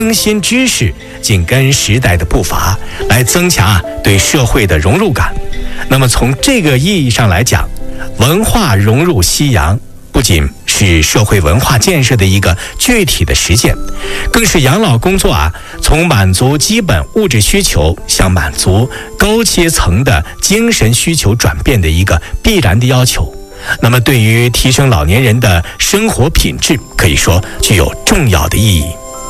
更新知识，紧跟时代的步伐，来增强对社会的融入感。那么从这个意义上来讲，文化融入西洋不仅是社会文化建设的一个具体的实践，更是养老工作从满足基本物质需求向满足高阶层的精神需求转变的一个必然的要求。那么对于提升老年人的生活品质，可以说具有重要的意义。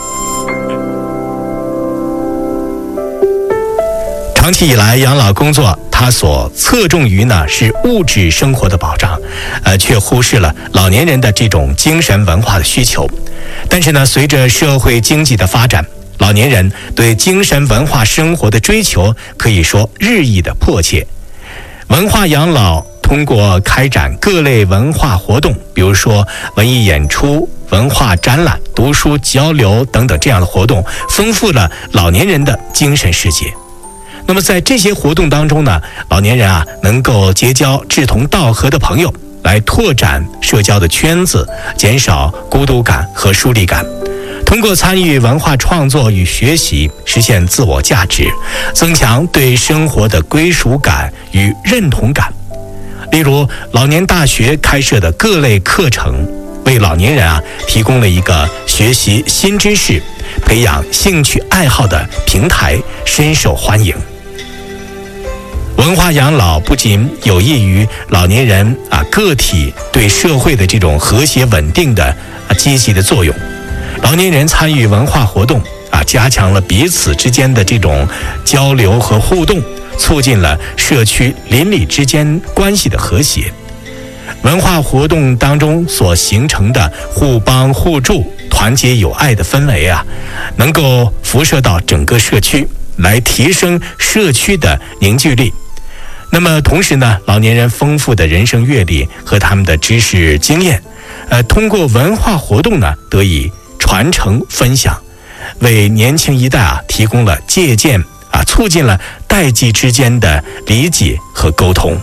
长期以来，养老工作它所侧重于是物质生活的保障，却忽视了老年人的这种精神文化的需求。但是随着社会经济的发展，老年人对精神文化生活的追求可以说日益的迫切。文化养老通过开展各类文化活动，比如说文艺演出、文化展览、读书交流等等这样的活动，丰富了老年人的精神世界。那么在这些活动当中老年人能够结交志同道合的朋友，来拓展社交的圈子，减少孤独感和疏离感。通过参与文化创作与学习，实现自我价值，增强对生活的归属感与认同感。例如，老年大学开设的各类课程，为老年人提供了一个学习新知识、培养兴趣爱好的平台，深受欢迎。文化养老不仅有益于老年人个体对社会的这种和谐稳定的积极的作用，老年人参与文化活动加强了彼此之间的这种交流和互动，促进了社区邻里之间关系的和谐。文化活动当中所形成的互帮互助、团结友爱的氛围能够辐射到整个社区，来提升社区的凝聚力。那么同时老年人丰富的人生阅历和他们的知识经验，通过文化活动得以传承分享，为年轻一代提供了借鉴促进了代际之间的理解和沟通。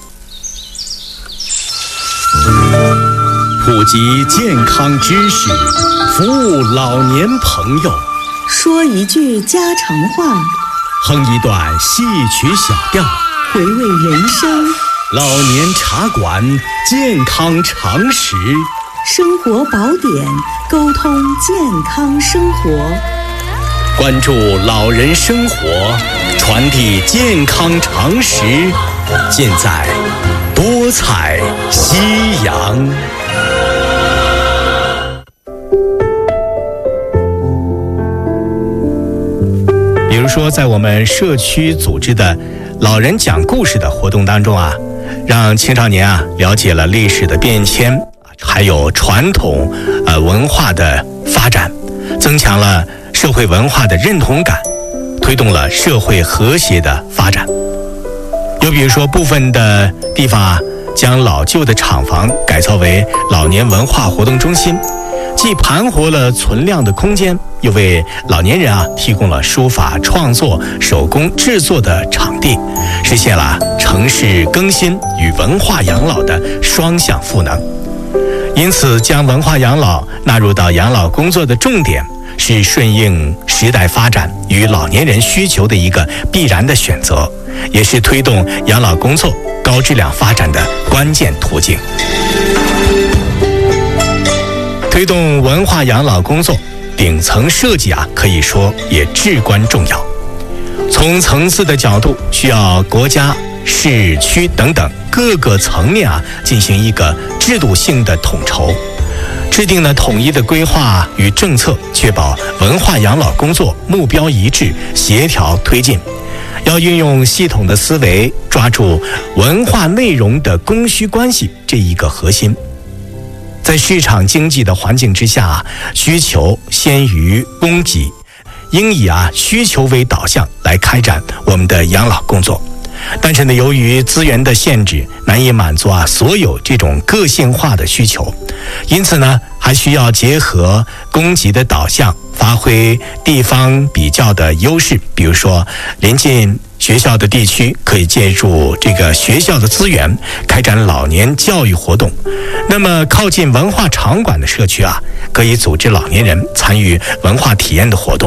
普及健康知识，服务老年朋友， 说一句家常话， 哼一段戏曲小调， 回味人生。 老年茶馆，健康常识， 生活宝典，沟通健康生活。 关注老人生活，传递健康常识，尽在多彩夕阳。比如说，在我们社区组织的老人讲故事的活动当中让青少年了解了历史的变迁，还有传统文化的发展，增强了社会文化的认同感，推动了社会和谐的发展。又比如说，部分的地方将老旧的厂房改造为老年文化活动中心，既盘活了存量的空间，又为老年人提供了书法创作、手工制作的场地，实现了城市更新与文化养老的双向赋能。因此，将文化养老纳入到养老工作的重点，是顺应时代发展与老年人需求的一个必然的选择，也是推动养老工作高质量发展的关键途径。推动文化养老工作，顶层设计可以说也至关重要。从层次的角度，需要国家、市区等等各个层面进行一个制度性的统筹，制定了统一的规划与政策，确保文化养老工作目标一致、协调推进。要运用系统的思维，抓住文化内容的供需关系这一个核心。在市场经济的环境之下，需求先于供给，应以需求为导向来开展我们的养老工作。但是由于资源的限制，难以满足所有这种个性化的需求，因此还需要结合供给的导向，发挥地方比较的优势。比如说，临近学校的地区可以借助这个学校的资源开展老年教育活动，那么靠近文化场馆的社区可以组织老年人参与文化体验的活动。